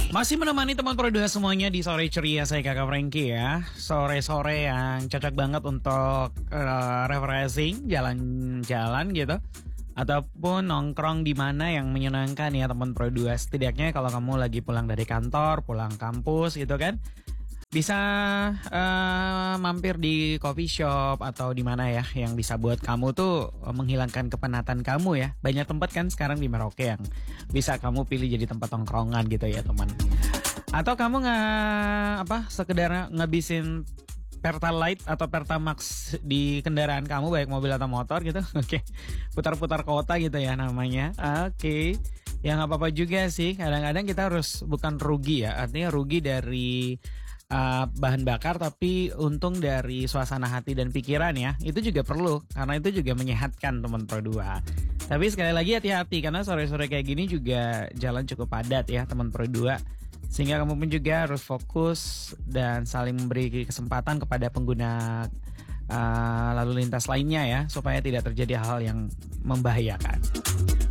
Masih menemani teman Pro2 semuanya di sore ceria, saya Kakak Frankie ya. Sore-sore yang cocok banget untuk refreshing, jalan-jalan gitu. Ataupun nongkrong di mana yang menyenangkan ya teman Pro2. Setidaknya kalau kamu lagi pulang dari kantor, pulang kampus gitu kan. Bisa mampir di coffee shop atau di mana ya yang bisa buat kamu tuh menghilangkan kepenatan kamu ya. Banyak tempat kan sekarang di Merauke yang bisa kamu pilih jadi tempat tongkrongan gitu ya teman. Atau kamu sekedar ngabisin Pertalite atau Pertamax di kendaraan kamu baik mobil atau motor gitu. Oke. Putar-putar kota gitu ya namanya. Oke. Ya nggak apa-apa juga sih. Kadang-kadang kita harus bukan rugi ya. Artinya rugi dari bahan bakar, tapi untung dari suasana hati dan pikiran ya. Itu juga perlu karena itu juga menyehatkan teman Pro2. Tapi sekali lagi hati-hati karena sore-sore kayak gini juga jalan cukup padat ya teman Pro2. Sehingga kamu pun juga harus fokus dan saling memberi kesempatan kepada pengguna lalu lintas lainnya ya, supaya tidak terjadi hal yang membahayakan.